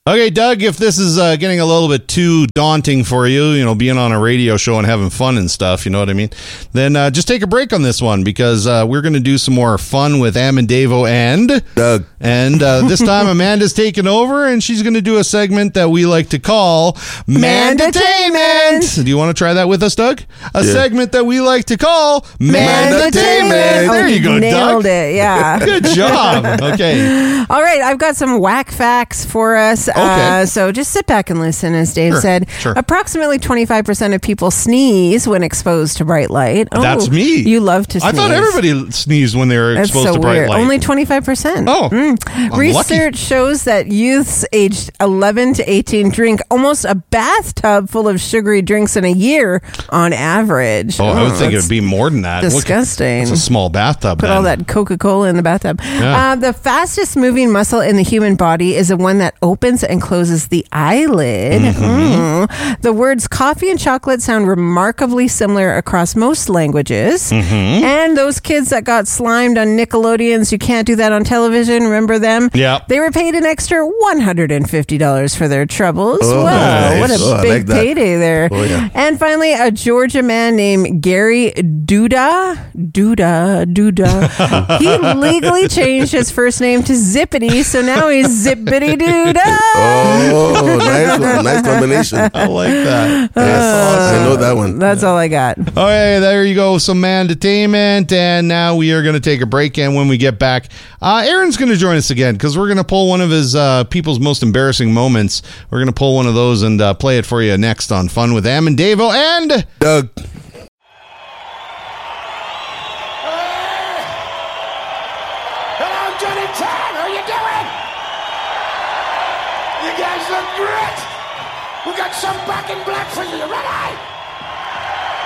Okay, Doug, if this is getting a little bit too daunting for you, being on a radio show and having fun and stuff, you know what I mean? Then just take a break on this one because we're going to do some more fun with Amandavo and Doug. And this time Amanda's taking over and she's going to do a segment that we like to call Mandatainment. Do you want to try that with us, Doug? A segment that we like to call Mandatainment. There you go, nailed Doug. It, yeah. Good job. Okay. All right, I've got some whack facts for us. Okay. So just sit back and listen, as Dave said. Sure. Approximately 25% of people sneeze when exposed to bright light. Oh, That's me. You love to sneeze. I thought everybody sneezed when they were That's exposed so to bright weird. light. Only 25%. Oh, Research shows that youths aged 11 to 18 drink almost a bathtub full of sugary drinks in a year on average. I would think it would be more than that. Disgusting. It's a small bathtub. Put all that Coca-Cola in the bathtub. Yeah. The fastest moving muscle in the human body is the one that opens and closes the eyelid. The words coffee and chocolate sound remarkably similar across most languages. And those kids that got slimed on Nickelodeon's You Can't Do That on Television, remember them? Yeah. They were paid an extra $150 for their troubles. Oh, Wow, nice. what a I big like that. payday there. Oh, yeah. And finally, a Georgia man named Gary Duda. He legally changed his first name to Zippity, so now he's Zippity Duda. Oh, nice one. Nice combination. I like that. Yes, I know that one. That's all I got. Okay, there you go. Some Mandatainment. And now we are going to take a break. And when we get back, Aaron's going to join us again because we're going to pull one of his people's most embarrassing moments. We're going to pull one of those and play it for you next on Fun with Amandavo and Doug. Hello, Johnny Tan. How you doing? You guys look great. We got some back in black for you. You ready?